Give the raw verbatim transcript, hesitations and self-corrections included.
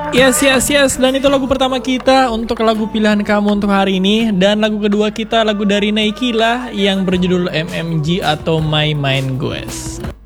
Yes, yes, yes. Dan itu lagu pertama kita untuk lagu pilihan kamu untuk hari ini. Dan lagu kedua kita lagu dari Naikila yang berjudul M M G atau My Mind Goes.